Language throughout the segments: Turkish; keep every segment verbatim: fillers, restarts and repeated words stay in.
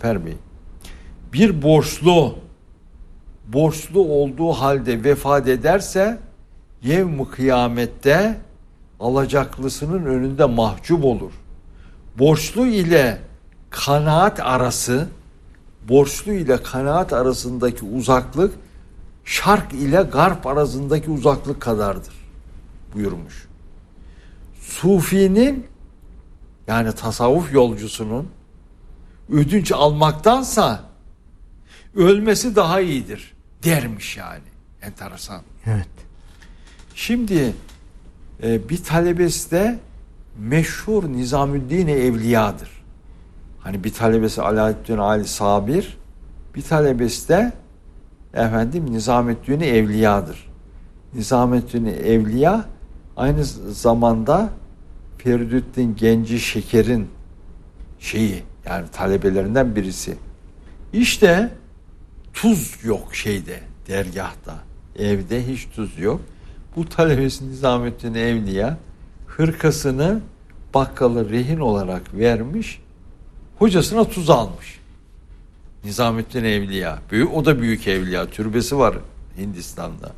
Alper Bey. Bir borçlu borçlu olduğu halde vefat ederse yevm-i kıyamette alacaklısının önünde mahcup olur. Borçlu ile kanaat arası borçlu ile kanaat arasındaki uzaklık şark ile garp arasındaki uzaklık kadardır buyurmuş. Sufinin yani tasavvuf yolcusunun ödünç almaktansa ölmesi daha iyidir dermiş yani. Enteresan. Evet. Şimdi e, bir talebesi de meşhur Nizamüddin Evliya'dır. Hani bir talebesi Alaaddin Ali Sabir, bir talebesi de efendim Nizamettin Evliya'dır. Nizamettin Evliya aynı zamanda Feridüddin Genci Şeker'in şeyi yani talebelerinden birisi. İşte tuz yok şeyde, dergahta, evde hiç tuz yok. Bu talebesi Nizamettin Evliya hırkasını bakkalı rehin olarak vermiş, hocasına tuz almış. Nizamettin Evliya, büyük, o da büyük evliya, türbesi var Hindistan'da.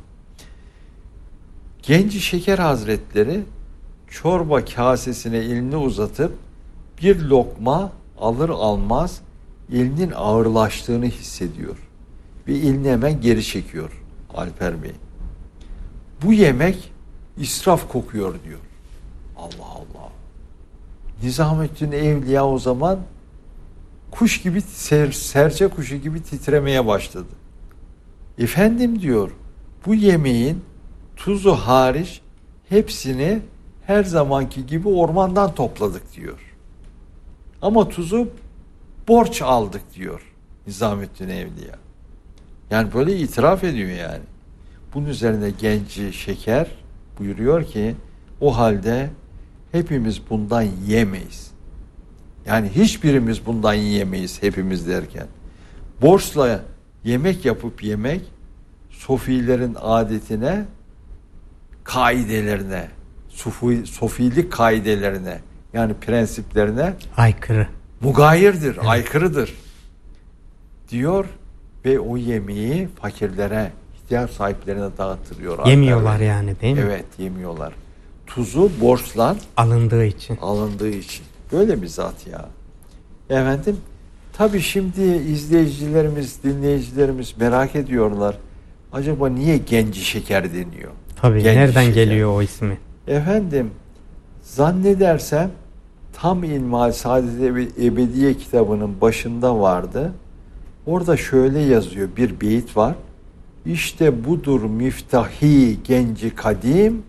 Genci Şeker Hazretleri çorba kasesine elini uzatıp bir lokma alır almaz elinin ağırlaştığını hissediyor ve elini hemen geri çekiyor Alper Bey. Bu yemek israf kokuyor diyor. Allah Allah. Nizamettin Evliya o zaman kuş gibi ser, serçe kuşu gibi titremeye başladı. Efendim diyor, bu yemeğin tuzu hariç hepsini her zamanki gibi ormandan topladık diyor. Ama tuzu borç aldık diyor Nizamettin Evliya. Yani böyle itiraf ediyor yani. Bunun üzerine Genci Şeker buyuruyor ki o halde hepimiz bundan yiyemeyiz. Yani hiçbirimiz bundan yiyemeyiz hepimiz derken. Borçla yemek yapıp yemek sofilerin adetine, kaidelerine, sufi, sofilik kaidelerine yani prensiplerine aykırı. Mugayirdir, evet. aykırıdır diyor ve o yemeği fakirlere, ihtiyaç sahiplerine dağıtırıyor. Yemiyorlar yani değil mi? Evet, yemiyorlar. Tuzu borçlan alındığı için. Alındığı için. Böyle bir zat ya. Efendim, tabii şimdi izleyicilerimiz, dinleyicilerimiz merak ediyorlar. Acaba niye Genci Şeker deniyor? Tabii Genci nereden Şeker. Geliyor o ismi? Efendim, zannedersem Tam İlmihal Saadet Ebediye kitabının başında vardı. Orada şöyle yazıyor, bir beyit var. İşte budur miftahi genci kadim,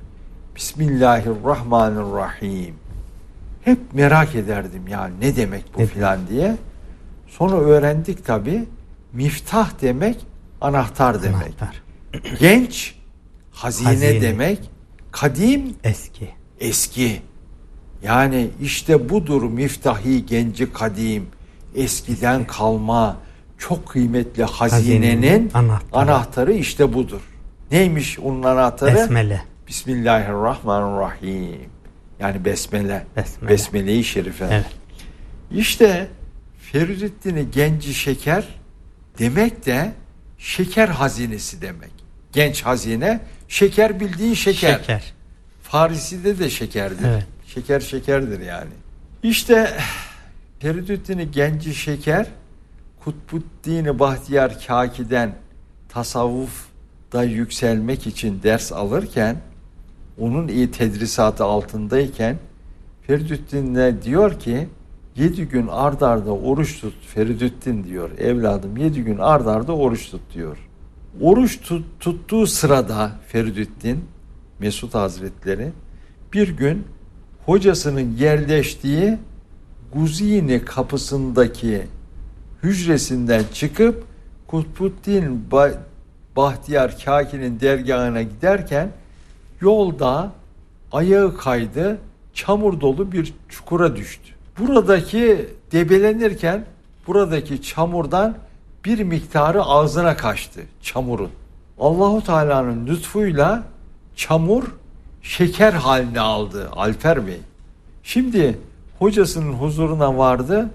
Bismillahirrahmanirrahim. Hep merak ederdim ya ne demek bu evet. filan diye. Sonra öğrendik tabii. Miftah demek anahtar demek. Anahtar. Genç hazine, hazine demek. Kadim eski. Eski. Yani işte budur miftahi genci kadim. Eskiden eski. kalma çok kıymetli hazinenin, hazinenin anahtarı. anahtarı işte budur. Neymiş onun anahtarı? Besmele. Bismillahirrahmanirrahim. Yani besmele. Besmele. Besmele-i Şerife. Evet. İşte Feridüddin Genci Şeker demek de şeker hazinesi demek. Genç hazine, şeker bildiğin şeker. Şeker. Farisi'de de şekerdir. Evet. Şeker şekerdir yani. İşte Feridüddin Genci Şeker Kutbuddin Bahtiyar Kaki'den tasavvufta yükselmek için ders alırken onun iyi tedrisatı altındayken Feridüddin'e diyor ki yedi gün ard arda oruç tut Feridüddin diyor. Evladım yedi gün ard arda oruç tut diyor. Oruç tut, tuttuğu sırada Feridüddin Mesud Hazretleri bir gün hocasının yerleştiği Guzini kapısındaki hücresinden çıkıp Kutbuddin Bahtiyar Kaki'nin dergahına giderken yolda ayağı kaydı, çamur dolu bir çukura düştü. Buradaki debelenirken buradaki çamurdan bir miktarı ağzına kaçtı çamurun. Allahu Teala'nın lütfuyla çamur şeker halini aldı Alper Bey. Şimdi hocasının huzuruna vardı.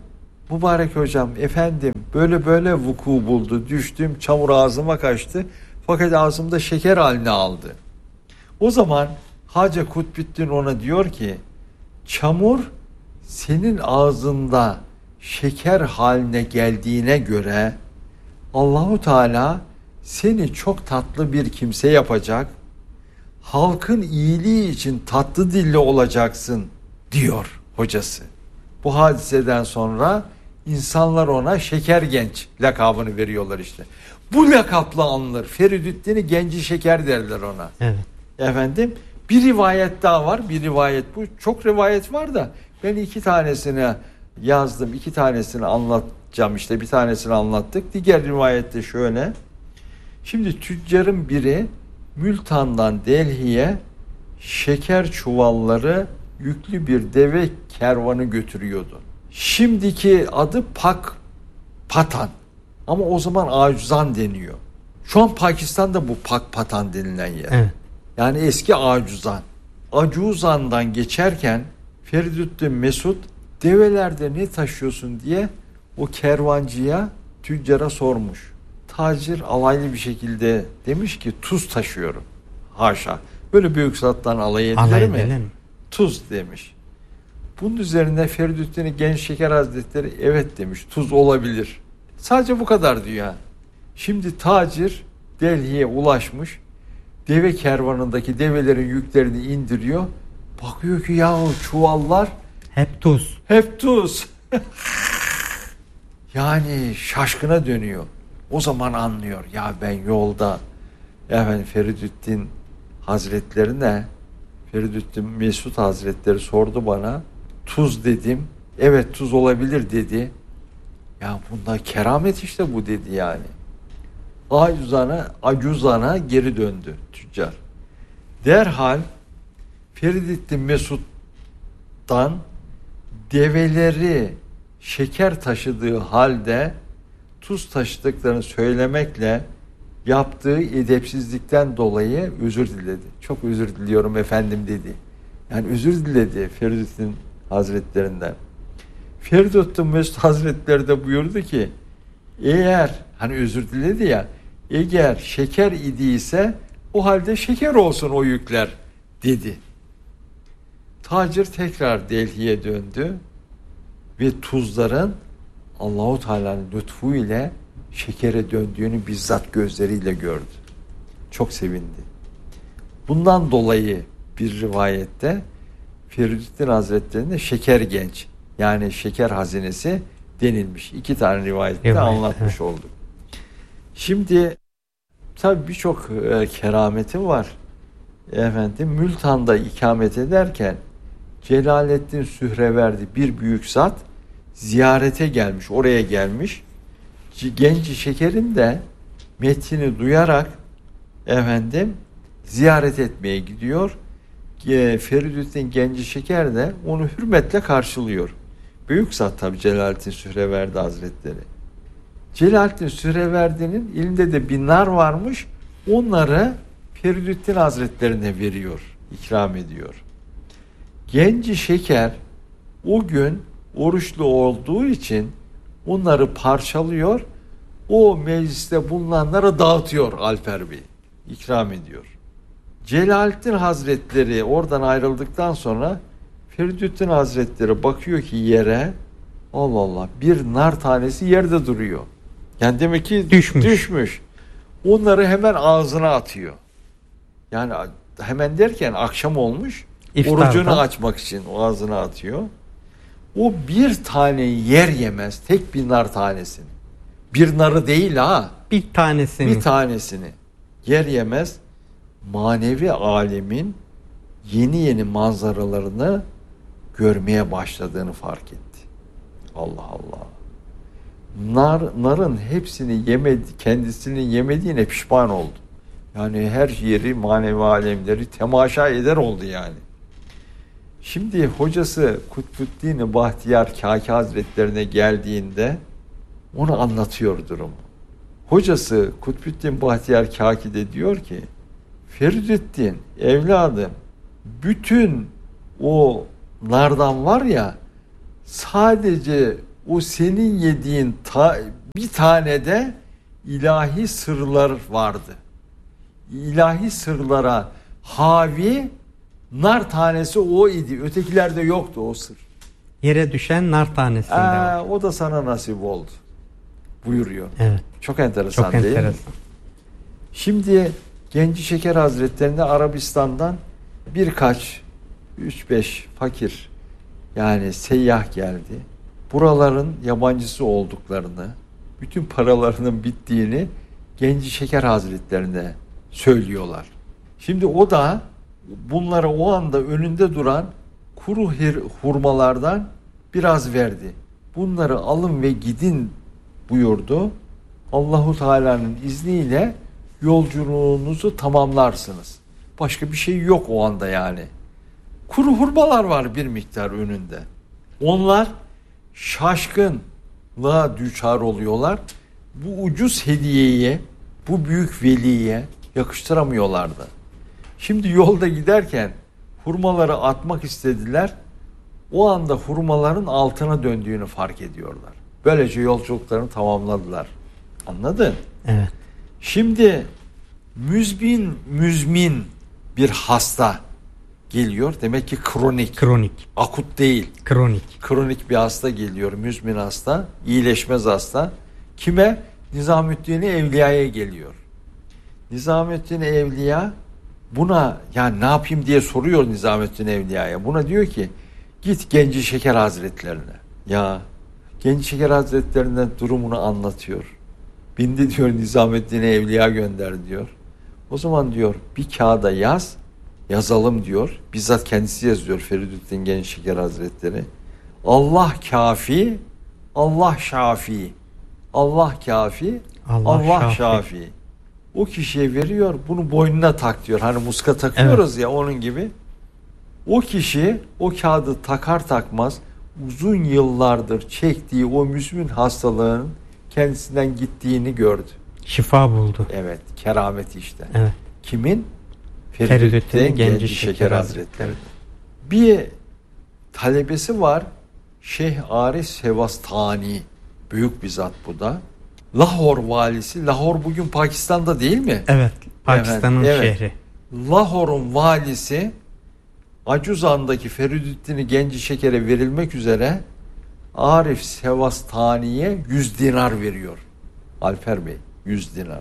Mübarek hocam, efendim böyle böyle vuku buldu. Düştüm, çamur ağzıma kaçtı. Fakat ağzımda şeker haline aldı. O zaman Hacı Kutbettin ona diyor ki, çamur senin ağzında şeker haline geldiğine göre Allahu Teala seni çok tatlı bir kimse yapacak. Halkın iyiliği için tatlı dilli olacaksın diyor hocası. Bu hadiseden sonra insanlar ona şeker genç lakabını veriyorlar işte. Bu lakapla anılır. Feridüddin'i genci şeker derler ona. Evet. Efendim, bir rivayet daha var. Bir rivayet bu. Çok rivayet var da ben iki tanesini yazdım. İki tanesini anlatacağım işte. Bir tanesini anlattık. Diğer rivayette şöyle. Şimdi tüccarın biri Mültan'dan Delhi'ye şeker çuvalları yüklü bir deve kervanı götürüyordu. Şimdiki adı Pak Patan. Ama o zaman Acuzan deniyor. Şu an Pakistan'da bu Pak Patan denilen yer. Evet. Yani eski Acuzan. Acuzan'dan geçerken Feridüddin Mesud develerde ne taşıyorsun diye o kervancıya, tüccara sormuş. Tacir alaylı bir şekilde demiş ki tuz taşıyorum. Haşa. Böyle büyük zattan alay edilir Alay mi? edilir mi? Tuz demiş. Bunun üzerine Feridüddin Genç Şeker Hazretleri evet demiş. Tuz olabilir. Sadece bu kadar diyor. Şimdi tacir Delhi'ye ulaşmış. Deve kervanındaki develerin yüklerini indiriyor. Bakıyor ki yahu çuvallar hep tuz. hep tuz. Yani şaşkına dönüyor. O zaman anlıyor. Ya ben yolda efendim Feridüddin Hazretlerine, Feridüddin Mesud Hazretleri sordu bana. Tuz dedim. Evet tuz olabilir dedi. Ya bunda keramet işte bu dedi yani. Acuzana, acuzana geri döndü tüccar. Derhal Feridüddin Mesud'dan develeri şeker taşıdığı halde tuz taşıdıklarını söylemekle yaptığı edepsizlikten dolayı özür diledi. Çok özür diliyorum efendim dedi. Yani özür diledi Feridüddin Hazretlerinden. Feridüddin Mesud Hazretleri de buyurdu ki eğer hani özür diledi ya eğer şeker idiyse o halde şeker olsun o yükler dedi. Tacir tekrar Delhi'ye döndü ve tuzların Allahu Teala'nın lütfu ile şekere döndüğünü bizzat gözleriyle gördü. Çok sevindi. Bundan dolayı bir rivayette Feridüddin Hazretleri'ne şeker genç yani şeker hazinesi denilmiş. İki tane rivayette Rivayet, anlatmış evet. olduk. Şimdi tabii birçok e, kerameti var. Efendim Mültan'da ikamet ederken Celaleddin Sühreverdi bir büyük zat ziyarete gelmiş, oraya gelmiş. Genci Şeker'in de metnini duyarak efendim ziyaret etmeye gidiyor. Feridüddin Genci Şeker de onu hürmetle karşılıyor. Büyük zat tabi Celaleddin Sühreverdi Hazretleri. Celaleddin Sühreverdi'nin elinde de bir nar varmış. Onları Feridüddin Hazretlerine veriyor, ikram ediyor. Genci Şeker o gün oruçlu olduğu için onları parçalıyor. O mecliste bulunanlara dağıtıyor Alper Bey. İkram ediyor. Celaleddin Hazretleri oradan ayrıldıktan sonra Feridüddin Hazretleri bakıyor ki yere Allah Allah bir nar tanesi yerde duruyor. Yani demek ki düşmüş. düşmüş. Onları hemen ağzına atıyor. Yani hemen derken akşam olmuş. İftarda. Orucunu açmak için o ağzına atıyor. O bir tane yer yemez. Tek bir nar tanesini. Bir narı değil ha. Bir tanesini. Bir tanesini. Yer yemez. Manevi alemin yeni yeni manzaralarını görmeye başladığını fark etti. Allah Allah. Nar, narın hepsini yemedi, kendisinin yemediğine pişman oldu. Yani her yeri manevi alemleri temaşa eder oldu yani. Şimdi hocası Kutbuddin Bahtiyar Kâki Hazretlerine geldiğinde onu anlatıyor durumu. Hocası Kutbuddin Bahtiyar Kâki de diyor ki Feridüddin evladım bütün o nardan var ya sadece o senin yediğin ta, bir tane de ilahi sırlar vardı. İlahi sırlara havi nar tanesi o idi. Ötekilerde yoktu o sır. Yere düşen nar tanesinde Ee, var. o da sana nasip oldu buyuruyor. Evet. Çok enteresan Çok değil enteresan. mi? Şimdi Genci Şeker Hazretleri'nde Arabistan'dan birkaç üç beş fakir yani seyyah geldi. Buraların yabancısı olduklarını, bütün paralarının bittiğini Genci Şeker Hazretlerine söylüyorlar. Şimdi o da bunlara o anda önünde duran kuru hurmalardan biraz verdi. Bunları alın ve gidin buyurdu. Allahu Teala'nın izniyle yolculuğunuzu tamamlarsınız. Başka bir şey yok o anda yani. Kuru hurmalar var bir miktar önünde. Onlar şaşkınlığa düçar oluyorlar. Bu ucuz hediyeyi bu büyük veliye yakıştıramıyorlardı. Şimdi yolda giderken hurmaları atmak istediler. O anda hurmaların altına döndüğünü fark ediyorlar. Böylece yolculuklarını tamamladılar. Anladın? Evet. Şimdi müzmin müzmin bir hasta geliyor. Demek ki kronik. Kronik. Akut değil. Kronik. Kronik bir hasta geliyor. Müzmin hasta. İyileşmez hasta. Kime? Nizamettin Evliya'ya geliyor. Nizamettin Evliya buna yani ne yapayım diye soruyor Nizamettin Evliya'ya. Buna diyor ki git Genci Şeker Hazretlerine. Ya Genci Şeker Hazretlerine durumunu anlatıyor. Bindi diyor Nizamettin Evliya gönder diyor. O zaman diyor bir kağıda yaz, yazalım diyor. Bizzat kendisi yazıyor Feridüddin Genci Şeker Hazretleri. Allah kafi, Allah şafi. Allah kafi, Allah, Allah şafi. şafi. O kişiye veriyor, bunu boynuna tak diyor. Hani muska takıyoruz evet. ya onun gibi. O kişi o kağıdı takar takmaz uzun yıllardır çektiği o müzmin hastalığın kendisinden gittiğini gördü. Şifa buldu. Evet, keramet işte. Evet. Kimin? Feridüddin Feridüddin Genci Genci Şeker, Şeker Hazretleri. Bir talebesi var. Şeyh Arif Sevastani. Büyük bir zat bu da. Lahor valisi. Lahor bugün Pakistan'da değil mi? Evet. Pakistan'ın evet, evet. şehri. Lahor'un valisi Acuzan'daki Feridüddin Genci Şeker'e verilmek üzere Arif Sevastani'ye yüz dinar veriyor. Alper Bey yüz dinar.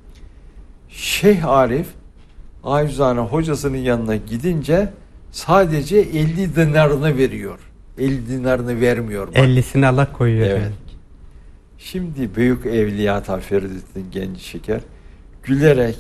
Şeyh Arif Acuzan'a hocasının yanına gidince sadece elli dinarını veriyor. elli dinarını vermiyor. Bak. ellisini Allah koyuyor. Evet. Şimdi büyük evliya Feridüddin Genci Şeker gülerek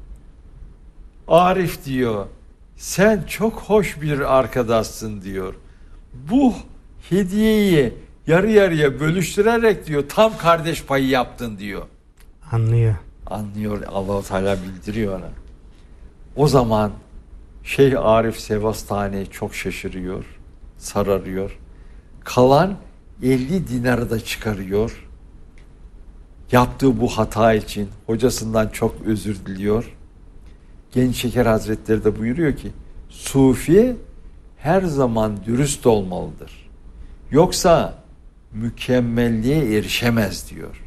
Arif diyor sen çok hoş bir arkadaşsın diyor. Bu hediyeyi yarı yarıya bölüştürerek diyor tam kardeş payı yaptın diyor. Anlıyor. Anlıyor. Allah-u Teala bildiriyor ona. O zaman Şeyh Arif Sevastani çok şaşırıyor, sararıyor. Kalan elli dinarı da çıkarıyor. Yaptığı bu hata için hocasından çok özür diliyor. Genç Şeker Hazretleri de buyuruyor ki Sufi her zaman dürüst olmalıdır. Yoksa mükemmelliğe erişemez diyor.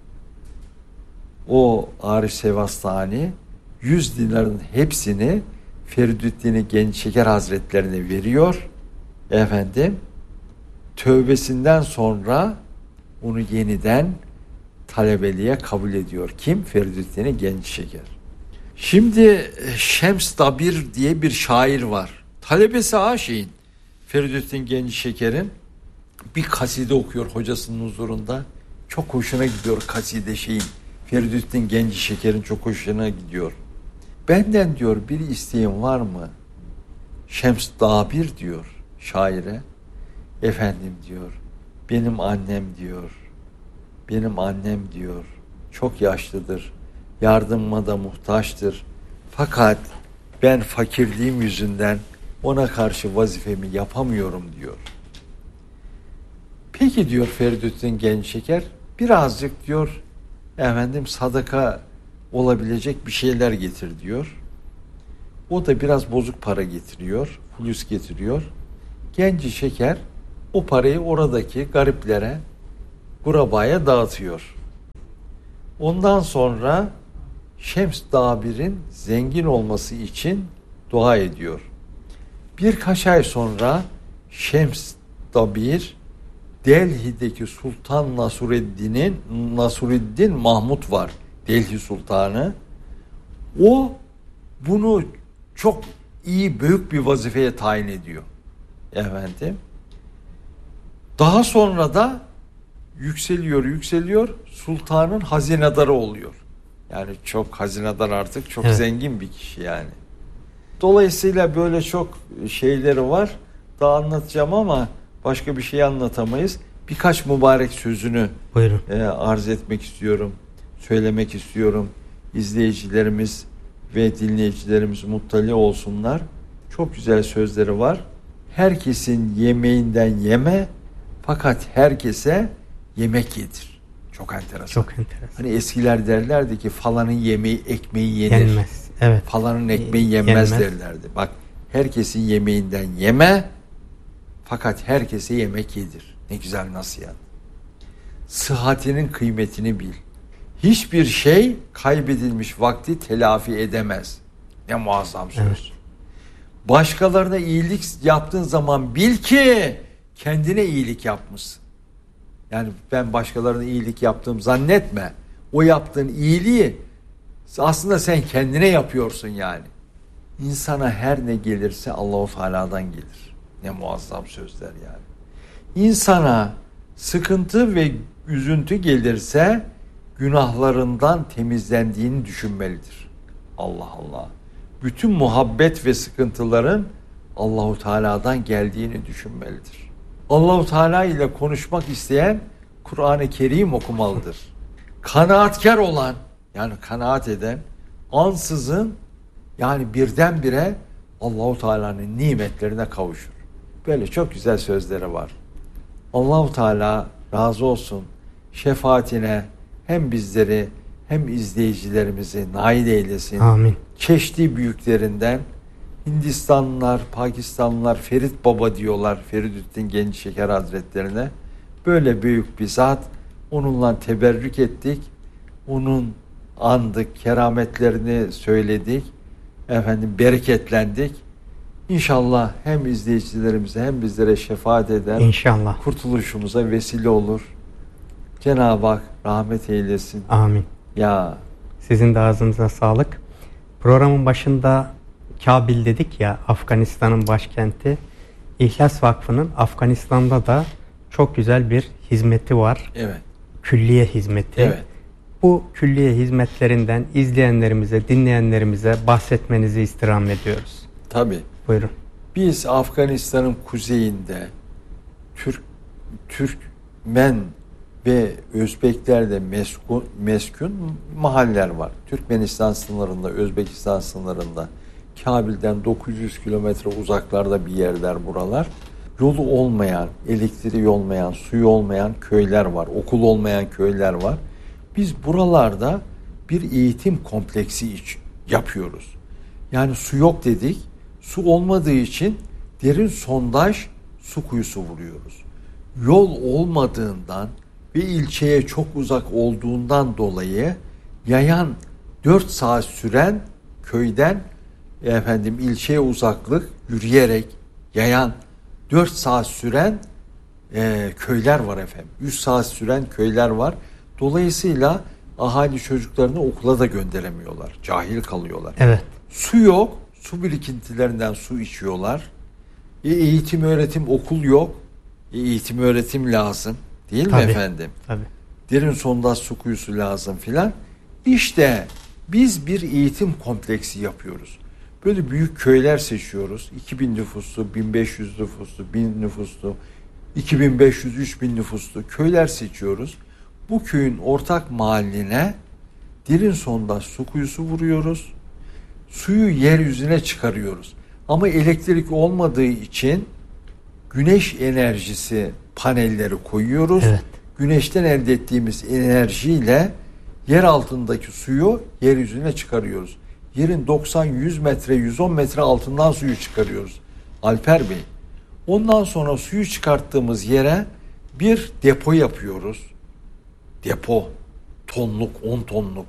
O Arif Sevastani yüz dinarın hepsini Feridüddin Genç Şeker Hazretlerine veriyor. Efendim tövbesinden sonra onu yeniden talebeliğe kabul ediyor. Kim? Feridüddin Genç Şeker. Şimdi Şems Dabir diye bir şair var. Talebesi aşığın Feridüddin Genç Şeker'in bir kaside okuyor hocasının huzurunda. Çok hoşuna gidiyor kaside şeyin. Feridüddin Genç Şeker'in çok hoşuna gidiyor. Benden diyor bir isteğin var mı? Şems Dabir diyor şaire. Efendim diyor benim annem diyor. Benim annem diyor çok yaşlıdır. Yardıma da muhtaçtır. Fakat ben fakirliğim yüzünden ona karşı vazifemi yapamıyorum diyor. Peki diyor Feridüddin Genç Şeker birazcık diyor efendim sadaka olabilecek bir şeyler getir diyor. O da biraz bozuk para getiriyor. Fulus getiriyor. Genç Şeker o parayı oradaki gariplere Guraba'ya dağıtıyor. Ondan sonra Şems Dabir'in zengin olması için dua ediyor. Birkaç ay sonra Şems Dabir Delhi'deki Sultan Nasruddin'in Nasruddin Mahmud var. Delhi Sultanı. O bunu çok iyi, büyük bir vazifeye tayin ediyor. Efendim. Daha sonra da yükseliyor, yükseliyor. Sultanın hazinedarı oluyor. Yani çok hazinedar artık, çok evet. Zengin bir kişi yani. Dolayısıyla böyle çok şeyleri var. Daha anlatacağım ama başka bir şey anlatamayız. Birkaç mübarek sözünü e, arz etmek istiyorum. Söylemek istiyorum. İzleyicilerimiz ve dinleyicilerimiz muttali olsunlar. Çok güzel sözleri var. Herkesin yemeğinden yeme, fakat herkese yemek yedir. Çok enteresan. Çok enteresan. Hani eskiler derlerdi ki falanın yemeği, ekmeği yenir. Yenmez. Evet. Falanın ekmeği yenmez, yenmez derlerdi. Bak, herkesin yemeğinden yeme, fakat herkese yemek yedir. Ne güzel nasihat. Sıhhatinin kıymetini bil. Hiçbir şey kaybedilmiş vakti telafi edemez. Ne muazzam söz. Evet. Başkalarına iyilik yaptığın zaman bil ki kendine iyilik yapmışsın. Yani ben başkalarına iyilik yaptığım zannetme. O yaptığın iyiliği aslında sen kendine yapıyorsun yani. İnsana her ne gelirse Allah-u Teala'dan gelir. Ne muazzam sözler yani. İnsana sıkıntı ve üzüntü gelirse günahlarından temizlendiğini düşünmelidir. Allah Allah. Bütün muhabbet ve sıkıntıların Allah-u Teala'dan geldiğini düşünmelidir. Allah-u Teala ile konuşmak isteyen Kur'an-ı Kerim okumalıdır. Kanaatkar olan, yani kanaat eden, ansızın yani birdenbire Allah-u Teala'nın nimetlerine kavuşur. Böyle çok güzel sözleri var. Allah-u Teala razı olsun. Şefaatine hem bizleri hem izleyicilerimizi nail eylesin. Amin. Çeşitli büyüklerinden Hindistanlılar, Pakistanlılar Ferit Baba diyorlar Feridüddin Genç Şeker Hazretlerine. Böyle büyük bir zat. Onunla teberrük ettik. Onun andık, kerametlerini söyledik. Efendim bereketlendik. İnşallah hem izleyicilerimize hem bizlere şefaat eder. İnşallah. Kurtuluşumuza vesile olur. Cenab-ı Hak rahmet eylesin. Amin. Ya. Sizin de ağzınıza sağlık. Programın başında Kabil dedik ya, Afganistan'ın başkenti. İhlas Vakfı'nın Afganistan'da da çok güzel bir hizmeti var. Evet. Külliye hizmeti. Evet. Bu külliye hizmetlerinden izleyenlerimize, dinleyenlerimize bahsetmenizi istirham ediyoruz. Tabii. Buyurun. Biz Afganistan'ın kuzeyinde Türk, Türkmen ve Özbeklerle meskun, meskun mahaller var. Türkmenistan sınırında, Özbekistan sınırında. Kabil'den dokuz yüz kilometre uzaklarda bir yerler buralar. Yolu olmayan, elektriği olmayan, suyu olmayan köyler var. Okul olmayan köyler var. Biz buralarda bir eğitim kompleksi iç yapıyoruz. Yani su yok dedik. Su olmadığı için derin sondaj su kuyusu vuruyoruz. Yol olmadığından ve ilçeye çok uzak olduğundan dolayı yayan dört saat süren köyden efendim ilçeye uzaklık yürüyerek yayan dört saat süren e, köyler var efendim. üç saat süren köyler var. Dolayısıyla ahali çocuklarını okula da gönderemiyorlar. Cahil kalıyorlar. Evet. Su yok. Su birikintilerinden su içiyorlar. E, eğitim, öğretim, okul yok. E, eğitim, öğretim lazım. Değil tabii, mi efendim? Tabii. Derin sondaj su kuyusu lazım filan. İşte biz bir eğitim kompleksi yapıyoruz. Böyle büyük köyler seçiyoruz. iki bin nüfuslu, bin beş yüz nüfuslu, bin nüfuslu, iki bin beş yüz, üç bin nüfuslu köyler seçiyoruz. Bu köyün ortak mahalline derin sondaj su kuyusu vuruyoruz. Suyu yeryüzüne çıkarıyoruz. Ama elektrik olmadığı için güneş enerjisi panelleri koyuyoruz. Evet. Güneşten elde ettiğimiz enerjiyle yer altındaki suyu yeryüzüne çıkarıyoruz. Yerin doksan yüz metre, yüz on metre altından suyu çıkarıyoruz. Alper Bey. Ondan sonra suyu çıkarttığımız yere bir depo yapıyoruz. depo, tonluk, on tonluk,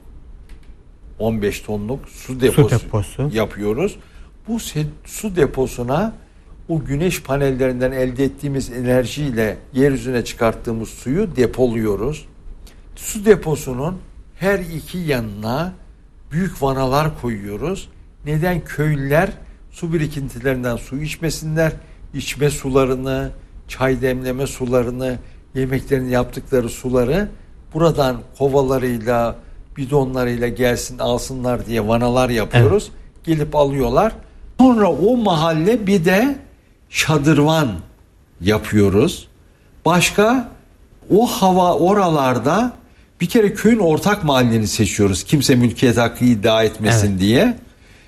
on beş tonluk su deposu, su deposu yapıyoruz. Bu su deposuna o güneş panellerinden elde ettiğimiz enerjiyle yeryüzüne çıkarttığımız suyu depoluyoruz. Su deposunun her iki yanına büyük vanalar koyuyoruz. Neden? Köylüler su birikintilerinden su içmesinler. İçme sularını, çay demleme sularını, yemeklerini yaptıkları suları buradan kovalarıyla, bidonlarıyla gelsin alsınlar diye vanalar yapıyoruz. Evet. Gelip alıyorlar. Sonra o mahalle bir de şadırvan yapıyoruz. Başka o hava oralarda bir kere köyün ortak mahalleni seçiyoruz. Kimse mülkiyet hakkı iddia etmesin evet. diye.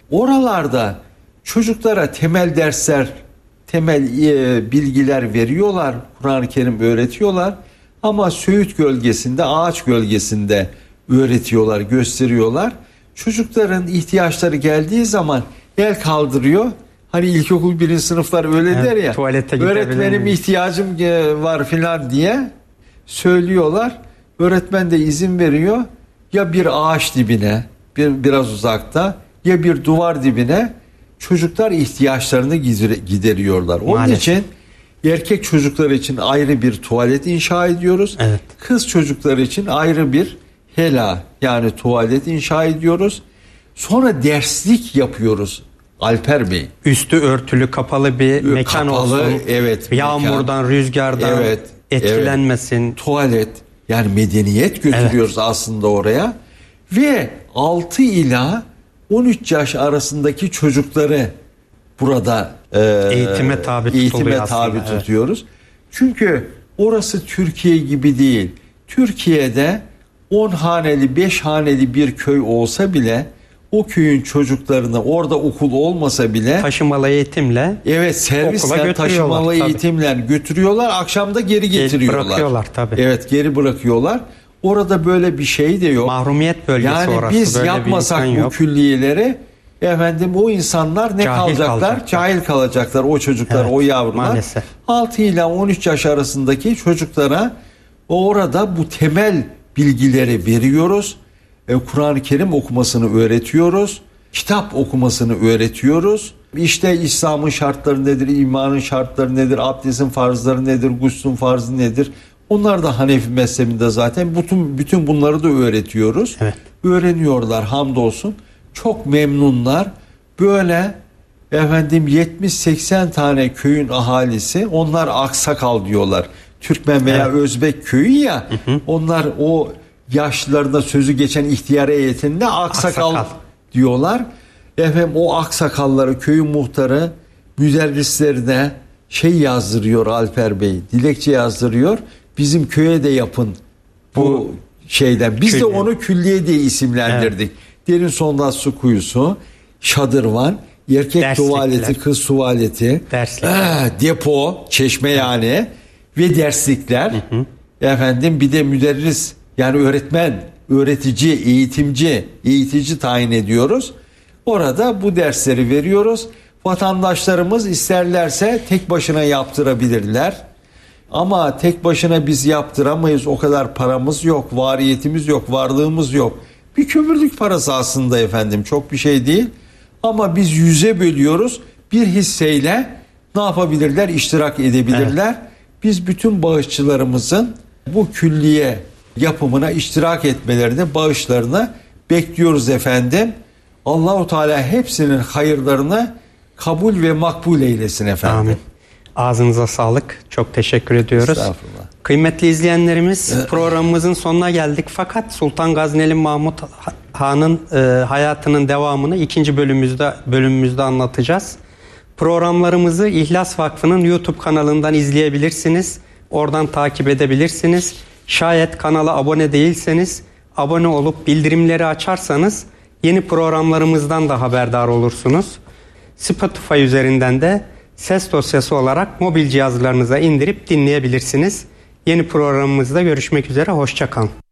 Oralarda çocuklara temel dersler, temel e, bilgiler veriyorlar. Kur'an-ı Kerim öğretiyorlar. Ama söğüt gölgesinde, ağaç gölgesinde öğretiyorlar, gösteriyorlar. Çocukların ihtiyaçları geldiği zaman el kaldırıyor. Hani ilkokul birinci sınıflar öyle evet, der ya. Tuvalete öğretmenim ihtiyacım var filan diye söylüyorlar. Öğretmen de izin veriyor. Ya bir ağaç dibine, bir biraz uzakta, ya bir duvar dibine çocuklar ihtiyaçlarını gideriyorlar. Onun Maalesef. için erkek çocuklar için ayrı bir tuvalet inşa ediyoruz. Evet. Kız çocuklar için ayrı bir hela yani tuvalet inşa ediyoruz. Sonra derslik yapıyoruz Alper Bey. Üstü örtülü kapalı bir mekan kapalı, olsun. Evet. Yağmurdan, mekan. rüzgardan evet, etkilenmesin. Evet. Tuvalet yani medeniyet götürüyoruz evet. aslında oraya. Ve altı ila on üç yaş arasındaki çocukları burada e, eğitime tabi, eğitime tabi tutuyoruz. Evet. Çünkü orası Türkiye gibi değil. Türkiye'de on haneli, beş haneli bir köy olsa bile o köyün çocuklarını orada okul olmasa bile taşımalı eğitimle evet servisle taşımalı eğitimle götürüyorlar. Akşam da geri getiriyorlar. Geri bırakıyorlar tabii. Evet geri bırakıyorlar. Orada böyle bir şey de yok. Mahrumiyet bölgesi yani orası. Yani biz böyle yapmasak bu yok. külliyeleri efendim o insanlar ne Cahil kalacaklar? kalacaklar? Cahil kalacaklar o çocuklar, evet, o yavrular. Maalesef. altı ile on üç yaş arasındaki çocuklara orada bu temel bilgileri veriyoruz. Kur'an-ı Kerim okumasını öğretiyoruz. Kitap okumasını öğretiyoruz. İşte İslam'ın şartları nedir, imanın şartları nedir, abdestin farzları nedir, guslün farzı nedir? Onlar da Hanefi mezhebinde zaten bütün bütün bunları da öğretiyoruz. Evet. Öğreniyorlar hamdolsun. Çok memnunlar. Böyle efendim yetmiş seksen tane köyün ahalisi, onlar aksakal diyorlar. Türkmen veya evet. Özbek köyü ya. Hı hı. Onlar o yaşlılarında sözü geçen ihtiyar heyetinde aksakal, aksakal diyorlar. Efendim o aksakalları köyün muhtarı müderrislerine şey yazdırıyor Alper Bey. Dilekçe yazdırıyor. Bizim köye de yapın bu, bu şeyden. Biz külliye. de onu külliye diye isimlendirdik. Evet. Derin sondaj su kuyusu, şadırvan, erkek Derslikler. tuvaleti, kız tuvaleti, ee, depo, çeşme evet. yani ve derslikler. Hı hı. Efendim bir de müderris yani öğretmen, öğretici, eğitimci, eğitici tayin ediyoruz. Orada bu dersleri veriyoruz. Vatandaşlarımız isterlerse tek başına yaptırabilirler. Ama tek başına biz yaptıramayız. O kadar paramız yok, variyetimiz yok, varlığımız yok. Bir kömürlük parası aslında efendim. Çok bir şey değil. Ama biz yüze bölüyoruz. Bir hisseyle ne yapabilirler? İştirak edebilirler. Evet. Biz bütün bağışçılarımızın bu külliye yapımına iştirak etmelerini, bağışlarını bekliyoruz efendim. Allahu Teala hepsinin hayırlarını kabul ve makbul eylesin efendim. Amin. Ağzınıza sağlık. Çok teşekkür ediyoruz. Estağfurullah. Kıymetli izleyenlerimiz, programımızın sonuna geldik. Fakat Sultan Gazneli Mahmut Han'ın e, hayatının devamını ikinci bölümümüzde bölümümüzde anlatacağız. Programlarımızı İhlas Vakfı'nın YouTube kanalından izleyebilirsiniz. Oradan takip edebilirsiniz. Şayet kanala abone değilseniz abone olup bildirimleri açarsanız yeni programlarımızdan da haberdar olursunuz. Spotify üzerinden de ses dosyası olarak mobil cihazlarınıza indirip dinleyebilirsiniz. Yeni programımızda görüşmek üzere, hoşça kalın.